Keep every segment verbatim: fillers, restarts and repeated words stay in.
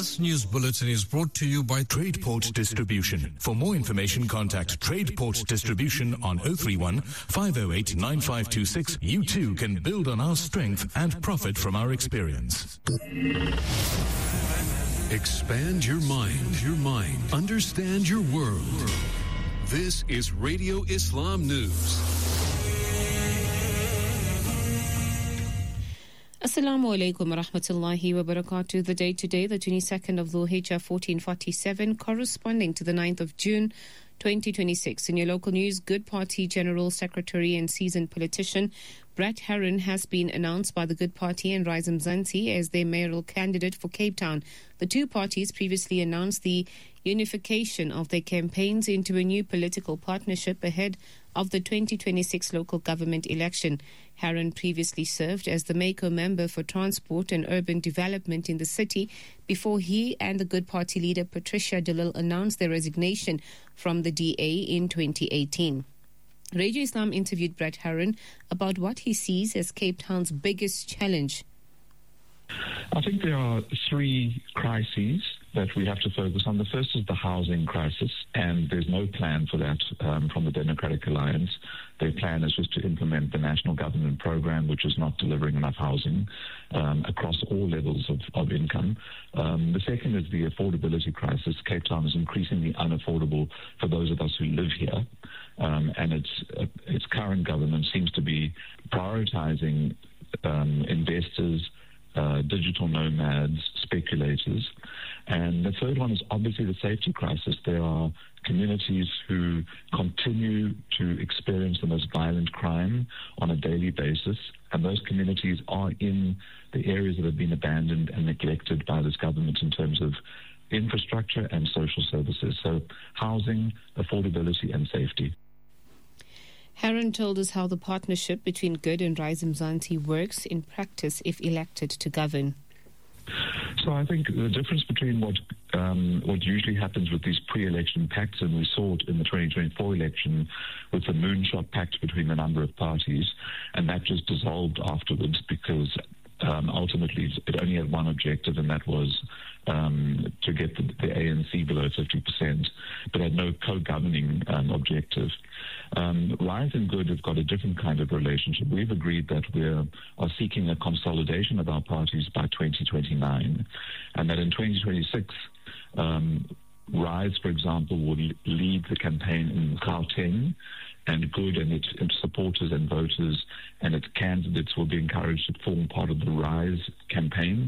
This news bulletin is brought to you by TradePort Distribution. For more information, contact TradePort Distribution on zero three one, five zero eight, nine five two six. You too can build on our strength and profit from our experience. Expand your mind, your mind. Understand your world. This is Radio Islam News. Assalamu alaikum wa rahmatullahi wa barakatuh. The date today, the twenty-second of Dhul Hijjah fourteen forty-seven, corresponding to the ninth of June twenty twenty-six. In your local news, Good Party General Secretary and seasoned politician Brett Herron has been announced by the Good Party and Rise Mzansi as their mayoral candidate for Cape Town. The two parties previously announced the unification of their campaigns into a new political partnership ahead of the twenty twenty-six local government election. Herron previously served as the MACO member for Transport and Urban Development in the city before he and the Good Party leader Patricia de Lille announced their resignation from the D A in twenty eighteen. Radio Islam interviewed Brett Herron about what he sees as Cape Town's biggest challenge. I think there are three crises that we have to focus on. The first is the housing crisis, and there's no plan for that um, from the Democratic Alliance. Their plan is just to implement the national government program, which is not delivering enough housing um, across all levels of, of income. Um, the second is the affordability crisis. Cape Town is increasingly unaffordable for those of us who live here, um, and its, uh, its current government seems to be prioritizing um, investors, Uh, digital nomads, speculators. And the third one is obviously the safety crisis. There are communities who continue to experience the most violent crime on a daily basis, and those communities are in the areas that have been abandoned and neglected by this government in terms of infrastructure and social services. So housing, affordability and safety. Herron told us how the partnership between Good and Rise Mzansi works in practice if elected to govern. So I think the difference between what um, what usually happens with these pre-election pacts, and we saw it in the twenty twenty-four election with the moonshot pact between a number of parties, and that just dissolved afterwards because um, ultimately it only had one objective, and that was um, to get the, the A N C below fifty percent, but had no co-governing um, objective. Um, Rise and Good have got a different kind of relationship. We've agreed that we are seeking a consolidation of our parties by twenty twenty-nine, and that in twenty twenty-six, um, Rise, for example, will lead the campaign in Gauteng, and Good and its, its supporters and voters and its candidates will be encouraged to form part of the Rise campaign.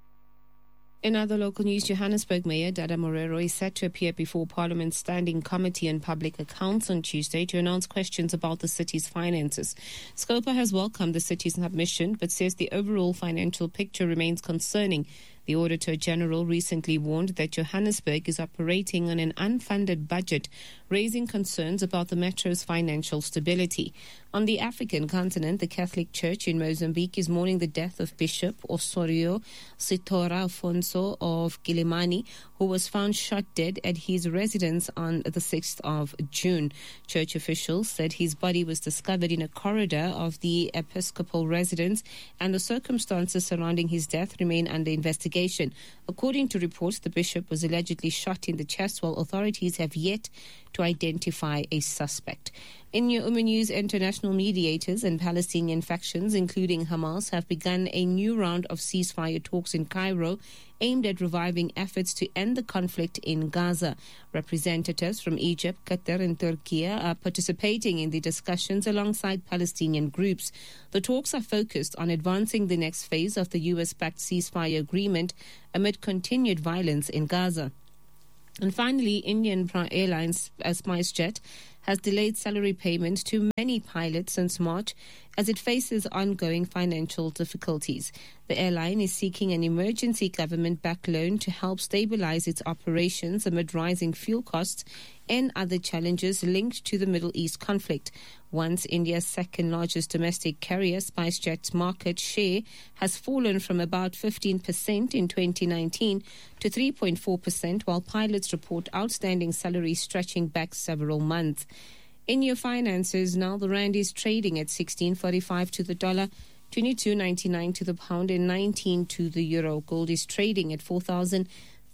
In other local news, Johannesburg Mayor Dada Morero is set to appear before Parliament's Standing Committee on Public Accounts on Tuesday to announce questions about the city's finances. Scopa has welcomed the city's submission but says the overall financial picture remains concerning. The Auditor General recently warned that Johannesburg is operating on an unfunded budget, raising concerns about the metro's financial stability. On the African continent, the Catholic Church in Mozambique is mourning the death of Bishop Osorio Sitora Afonso of Quilimani, who was found shot dead at his residence on the sixth of June. Church officials said his body was discovered in a corridor of the episcopal residence, and the circumstances surrounding his death remain under investigation. According to reports, the bishop was allegedly shot in the chest, while authorities have yet to identify a suspect. In your Umm News, international mediators and Palestinian factions, including Hamas, have begun a new round of ceasefire talks in Cairo aimed at reviving efforts to end the conflict in Gaza. Representatives from Egypt, Qatar and Turkey are participating in the discussions alongside Palestinian groups. The talks are focused on advancing the next phase of the U S-backed ceasefire agreement amid continued violence in Gaza. And finally, Indian Airlines uh, SpiceJet has delayed salary payments to many pilots since March as it faces ongoing financial difficulties. The airline is seeking an emergency government-backed loan to help stabilize its operations amid rising fuel costs and other challenges linked to the Middle East conflict. Once India's second-largest domestic carrier, SpiceJet's market share has fallen from about fifteen percent in twenty nineteen to three point four percent, while pilots report outstanding salaries stretching back several months. In your finances, now the rand is trading at sixteen forty-five to the dollar, twenty-two ninety-nine to the pound, and nineteen to the euro. Gold is trading at four thousand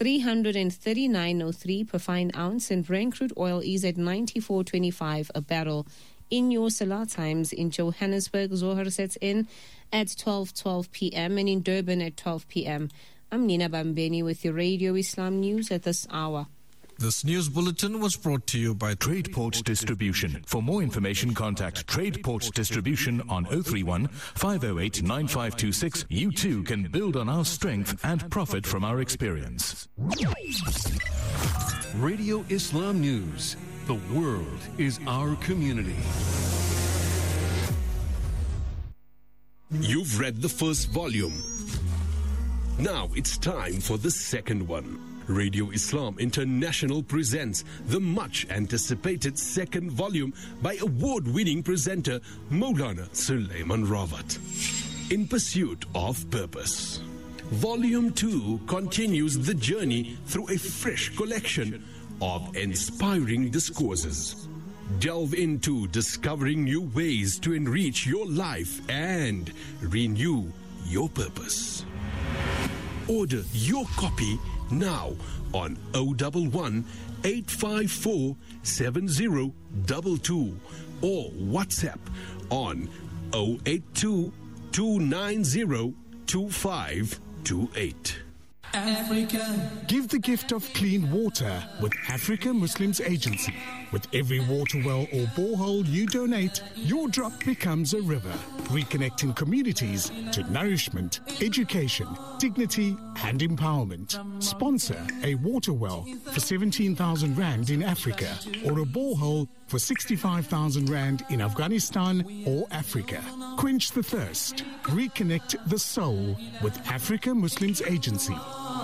three hundred thirty-nine point oh three per fine ounce, and Brent crude oil is at ninety-four twenty-five a barrel. In your Salah times, in Johannesburg, Zohar sets in at twelve twelve p.m. and in Durban at twelve p.m. I'm Nina Bambeni with your Radio Islam News at this hour. This news bulletin was brought to you by TradePort Distribution. For more information, contact TradePort Distribution on oh three one, five oh eight, nine five two six. You too can build on our strength and profit from our experience. Radio Islam News. The world is our community. You've read the first volume. Now it's time for the second one. Radio Islam International presents the much-anticipated second volume by award-winning presenter Maulana Sulaiman Rawat. In Pursuit of Purpose. Volume two continues the journey through a fresh collection of inspiring discourses. Delve into discovering new ways to enrich your life and renew your purpose. Order your copy now on oh one one, eight five four, seven oh two two or WhatsApp on oh eight two, two nine oh, two five two eight. Africa. Give the gift of clean water with Africa Muslims Agency. With every water well or borehole you donate, your drop becomes a river, reconnecting communities to nourishment, education, dignity and empowerment. Sponsor a water well for seventeen thousand rand in Africa or a borehole for sixty-five thousand rand in Afghanistan or Africa. Quench the thirst. Reconnect the soul with Africa Muslims Agency.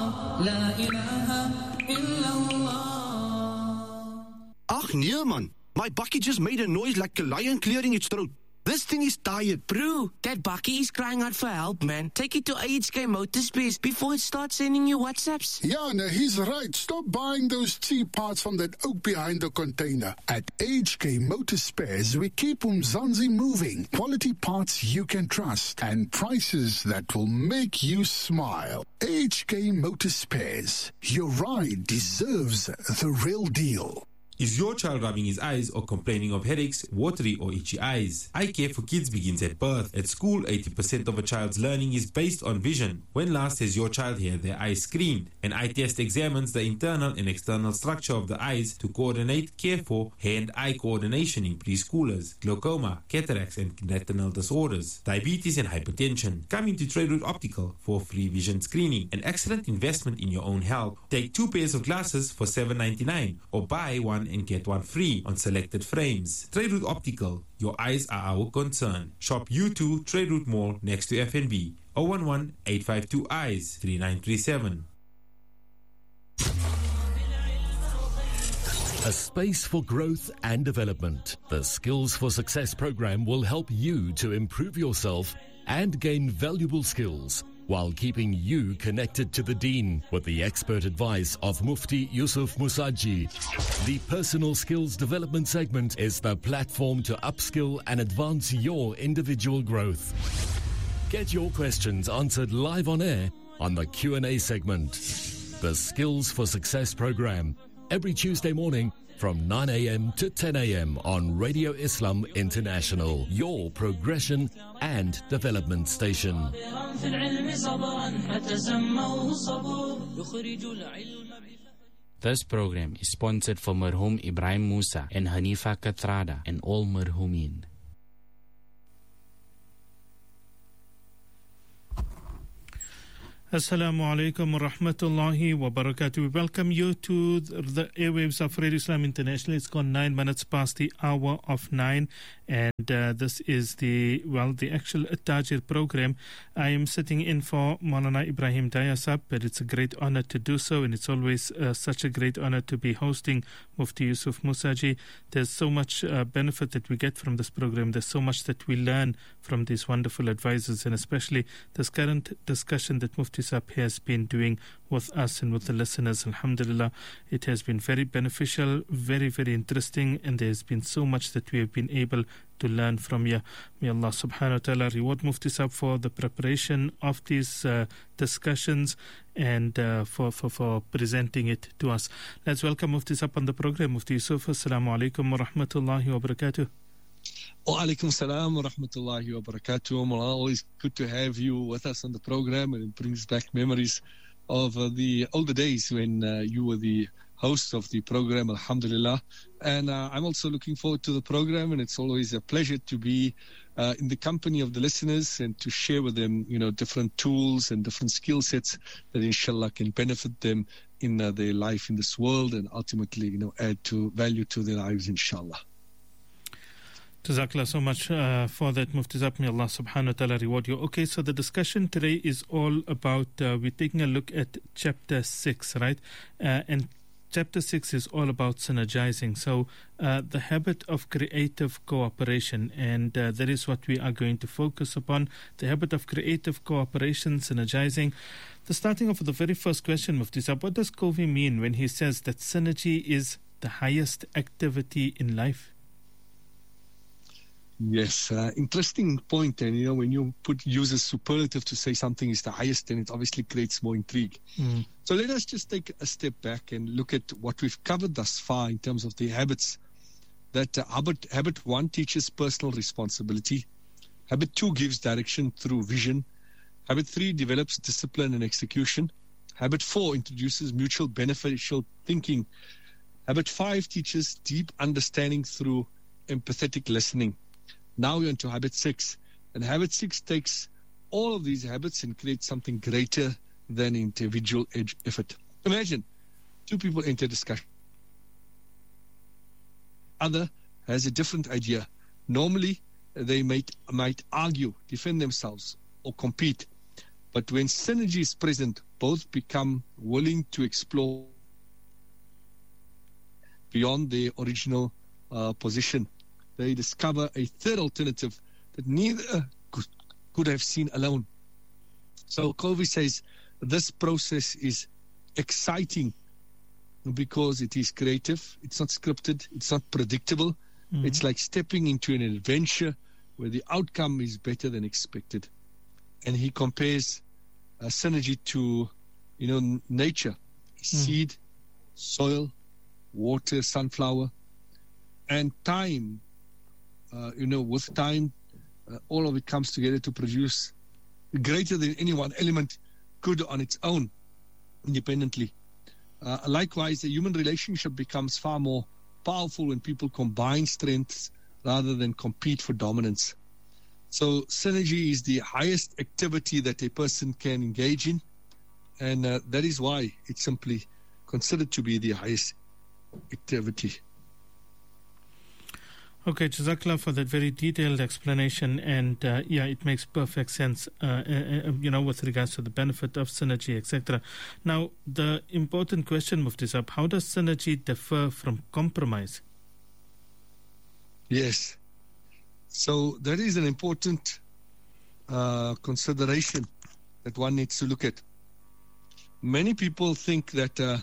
Ach nee man, my bakkie just made a noise like a lion clearing its throat. This thing is tired. Bro, that bakkie is crying out for help, man. Take it to A H K Motorspace before it starts sending you WhatsApps. Yeah, no, he's right. Stop buying those cheap parts from that oak behind the container. At A H K Motorspares, we keep Umzansi moving. Quality parts you can trust and prices that will make you smile. A H K Motorspares. Your ride deserves the real deal. Is your child rubbing his eyes or complaining of headaches, watery or itchy eyes? Eye care for kids begins at birth. At school, eighty percent of a child's learning is based on vision. When last has your child had their eyes screened? An eye test examines the internal and external structure of the eyes to coordinate care for hand-eye coordination in preschoolers, glaucoma, cataracts and retinal disorders, diabetes and hypertension. Come into Trade Route Optical for free vision screening, an excellent investment in your own health. Take two pairs of glasses for seven ninety-nine or buy one and get one free on selected frames. Trade Route Optical, your eyes are our concern. Shop U two Trade Route Mall next to F N B. oh one one, eight five two, eyes, three nine three seven. A space for growth and development. The Skills for Success program will help you to improve yourself and gain valuable skills while keeping you connected to the Deen with the expert advice of Mufti Yusuf Musaji. The Personal Skills Development segment is the platform to upskill and advance your individual growth. Get your questions answered live on air on the Q and A segment. The Skills for Success program, every Tuesday morning from nine a.m. to ten a.m. on Radio Islam International, your progression and development station. This program is sponsored for Marhum Ibrahim Musa and Hanifa Katrada and all Marhumin. Assalamu alaikum wa rahmatullahi wa barakatuh. We welcome you to the airwaves of Radio Islam International. It's gone nine minutes past the hour of nine, and uh, this is the, well, the actual Tajir program. I am sitting in for Maulana Ibrahim Dayasab, but it's a great honor to do so, and it's always uh, such a great honor to be hosting Mufti Yusuf Musaji. There's so much uh, benefit that we get from this program. There's so much that we learn from these wonderful advisors, and especially this current discussion that Mufti Mufti Sahib has been doing with us and with the listeners. Alhamdulillah, it has been very beneficial, very, very interesting, and there's been so much that we have been able to learn from you. May Allah subhanahu wa ta'ala reward Mufti Sahib for the preparation of these uh, discussions and uh, for, for, for presenting it to us. Let's welcome Mufti Sahib on the program. Mufti Yusuf, assalamu alaikum wa rahmatullahi wa barakatuh. Wa alaikum salam wa rahmatullahi wa barakatuh. Always good to have you with us on the program, and it brings back memories of uh, the older days when uh, you were the host of the program, alhamdulillah. And uh, I'm also looking forward to the program, and it's always a pleasure to be uh, in the company of the listeners and to share with them, you know, different tools and different skill sets that inshallah can benefit them in uh, their life in this world, and ultimately, you know, add to value to their lives, inshallah. Jazakallah so much uh, for that, Mufti Sahib. May Allah subhanahu wa ta'ala reward you. Okay, so the discussion today is all about, uh, we're taking a look at chapter six, right? Uh, and chapter six is all about synergizing. So uh, the habit of creative cooperation, and uh, that is what we are going to focus upon. The habit of creative cooperation, synergizing. The starting off with the very first question, Mufti Sahib, what does Covey mean when he says that synergy is the highest activity in life? Yes, uh, interesting point. And, you know, when you put use a superlative to say something is the highest, then it obviously creates more intrigue. Mm. So let us just take a step back and look at what we've covered thus far in terms of the habits. That uh, habit, habit one teaches personal responsibility. Habit two gives direction through vision. Habit three develops discipline and execution. Habit four introduces mutual beneficial thinking. Habit five teaches deep understanding through empathetic listening. Now we're into habit six. And habit six takes all of these habits and creates something greater than individual effort. Imagine two people enter discussion. Other has a different idea. Normally, they might, might argue, defend themselves, or compete. But when synergy is present, both become willing to explore beyond their original uh, position. They discover a third alternative that neither could, could have seen alone. So Covey says this process is exciting because it is creative, it's not scripted, it's not predictable. Mm-hmm. It's like stepping into an adventure where the outcome is better than expected. And he compares uh, synergy to, you know, nature, mm-hmm. seed, soil, water, sunflower, and time. Uh, you know, with time, uh, all of it comes together to produce greater than any one element could on its own, independently. Uh, likewise, the human relationship becomes far more powerful when people combine strengths rather than compete for dominance. So synergy is the highest activity that a person can engage in, and uh, that is why it's simply considered to be the highest activity. Okay, Jazakallah for that very detailed explanation, and uh, yeah, it makes perfect sense, uh, uh, you know, with regards to the benefit of synergy, et cetera. Now, the important question, Mufti Sahib, how does synergy differ from compromise? Yes, so that is an important uh, consideration that one needs to look at. Many people think that uh,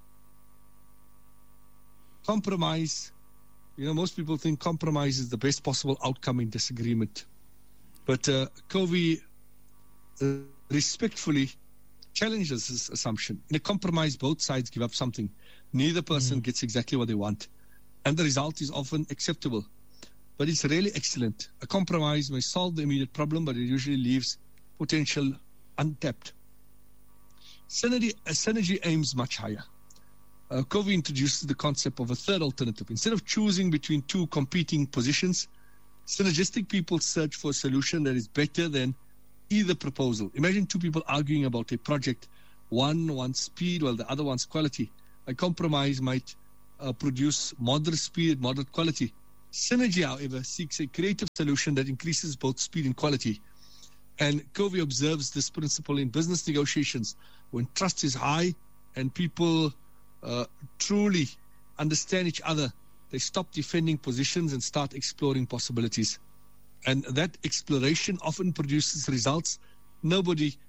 compromise You know, most people think compromise is the best possible outcome in disagreement. But uh, Covey uh, respectfully challenges this assumption. In a compromise, both sides give up something. Neither person mm. gets exactly what they want. And the result is often acceptable. But it's really excellent. A compromise may solve the immediate problem, but it usually leaves potential untapped. Synergy, uh, synergy aims much higher. Uh, Covey introduces the concept of a third alternative. Instead of choosing between two competing positions, synergistic people search for a solution that is better than either proposal. Imagine two people arguing about a project. One wants speed while the other wants quality. A compromise might uh, produce moderate speed, moderate quality. Synergy, however, seeks a creative solution that increases both speed and quality. And Covey observes this principle in business negotiations. When trust is high and people Uh, truly understand each other, they stop defending positions and start exploring possibilities. And that exploration often produces results nobody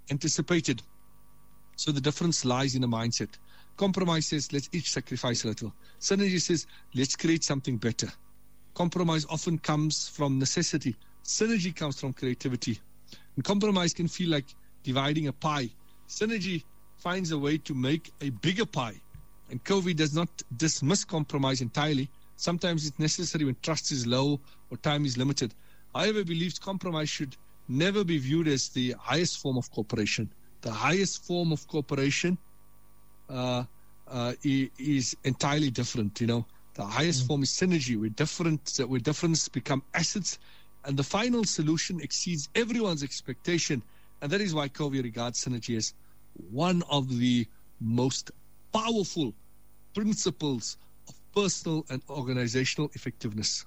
anticipated. So the difference lies in the mindset. Compromise says, let's each sacrifice a little. Synergy says, let's create something better. Compromise often comes from necessity. Synergy comes from creativity. And compromise can feel like dividing a pie. Synergy finds a way to make a bigger pie. And COVID does not dismiss compromise entirely. Sometimes it's necessary when trust is low or time is limited. However, it believes compromise should never be viewed as the highest form of cooperation. The highest form of cooperation uh, uh, is entirely different. You know, the highest mm. form is synergy, where different, where difference become assets, and the final solution exceeds everyone's expectation. And that is why Covey regards synergy as one of the most powerful principles of personal and organizational effectiveness.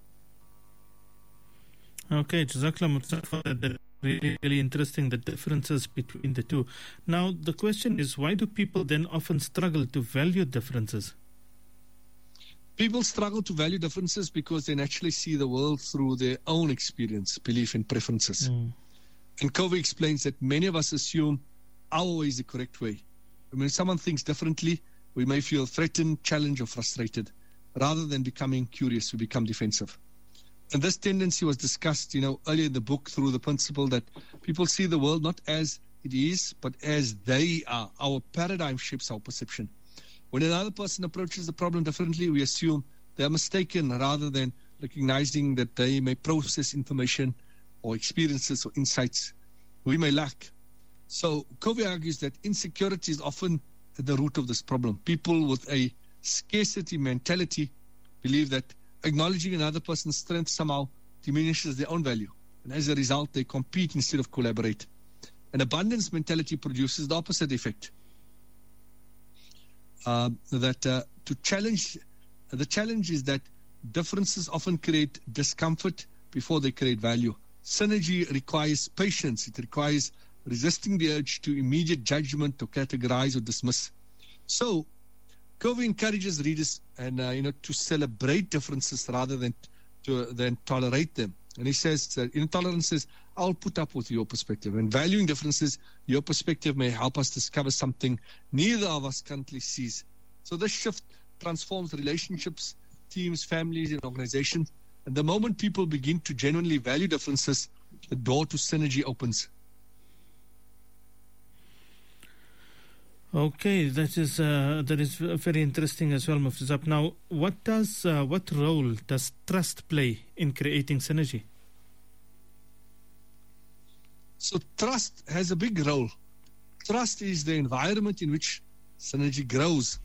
Okay, Jazakallah for that. Really, really interesting, the differences between the two. Now, the question is, why do people then often struggle to value differences? People struggle to value differences because they naturally see the world through their own experience, belief, and preferences. Mm. And Covey explains that many of us assume our way is the correct way. When someone thinks differently, we may feel threatened, challenged, or frustrated. Rather than becoming curious, we become defensive. And this tendency was discussed, you know, earlier in the book through the principle that people see the world not as it is, but as they are. Our paradigm shapes our perception. When another person approaches the problem differently, we assume they are mistaken rather than recognizing that they may process information or experiences or insights we may lack. So Covey argues that insecurity is often at the root of this problem. People with a scarcity mentality believe that acknowledging another person's strength somehow diminishes their own value. And as a result, they compete instead of collaborate. An abundance mentality produces the opposite effect. Uh, that uh, to challenge, uh, the challenge is that differences often create discomfort before they create value. Synergy requires patience. It requires resisting the urge to immediate judgment, to categorize or dismiss. So, Covey encourages readers and uh, you know to celebrate differences rather than to than tolerate them. And he says that intolerance says, I'll put up with your perspective. And valuing differences, your perspective may help us discover something neither of us currently sees. So this shift transforms relationships, teams, families, and organizations. And the moment people begin to genuinely value differences, the door to synergy opens. Okay, that is uh, that is very interesting as well, Mufti Zab. Now, what does uh, what role does trust play in creating synergy? So, trust has a big role. Trust is the environment in which synergy grows.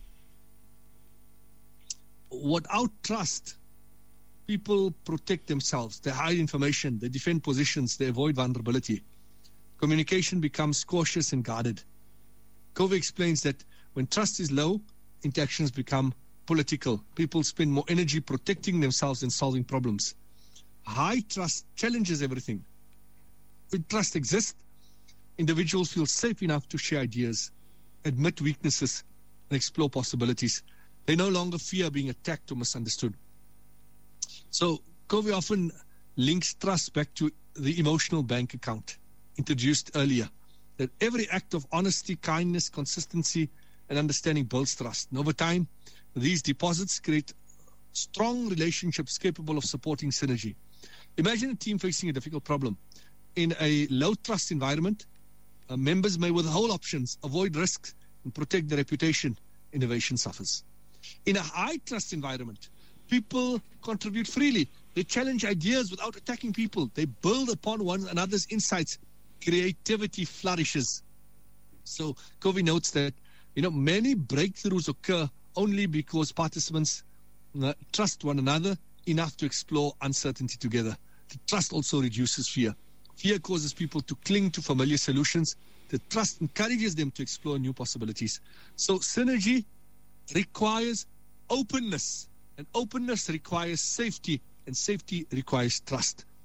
Without trust, people protect themselves. They hide information. They defend positions. They avoid vulnerability. Communication becomes cautious and guarded. Covey explains that when trust is low, interactions become political. People spend more energy protecting themselves than solving problems. High trust challenges everything. When trust exists, individuals feel safe enough to share ideas, admit weaknesses, and explore possibilities. They no longer fear being attacked or misunderstood. So Covey often links trust back to the emotional bank account introduced earlier. That every act of honesty, kindness, consistency, and understanding builds trust. And over time, these deposits create strong relationships capable of supporting synergy. Imagine a team facing a difficult problem. In a low-trust environment, uh, members may withhold options, avoid risks, and protect their reputation. Innovation suffers. In a high-trust environment, people contribute freely. They challenge ideas without attacking people. They build upon one another's insights. Creativity flourishes. So Covey notes that, you know, many breakthroughs occur only because participants uh, trust one another enough to explore uncertainty together. The trust also reduces fear. Fear causes people to cling to familiar solutions. The trust encourages them to explore new possibilities. So synergy requires openness, and openness requires safety, and safety requires trust.